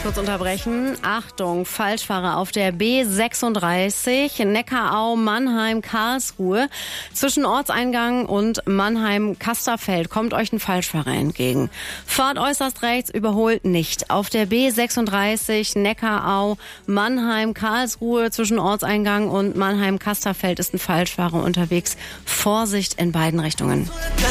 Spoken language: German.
Kurz unterbrechen. Achtung, Falschfahrer auf der B36 Neckarau, Mannheim, Karlsruhe. Zwischen Ortseingang und Mannheim-Kasterfeld kommt euch ein Falschfahrer entgegen. Fahrt äußerst rechts, überholt nicht. Auf der B36 Neckarau, Mannheim, Karlsruhe. Zwischen Ortseingang und Mannheim-Kasterfeld ist ein Falschfahrer unterwegs. Vorsicht in beiden Richtungen.